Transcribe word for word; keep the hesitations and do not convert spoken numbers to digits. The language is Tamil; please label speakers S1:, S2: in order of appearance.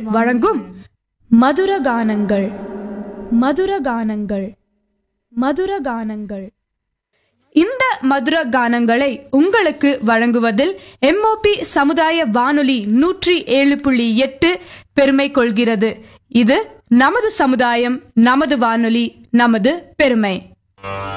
S1: வழங்கும் மதுரகானங்கள் மதுரகானங்கள் மதுரகானங்கள் இந்த மதுர கானங்களை உங்களுக்கு வழங்குவதில் எம்ஓபி சமுதாய வானொலி நூற்றி ஏழு புள்ளி எட்டு பெருமை கொள்கிறது. இது நமது சமுதாயம், நமது வானொலி, நமது பெருமை.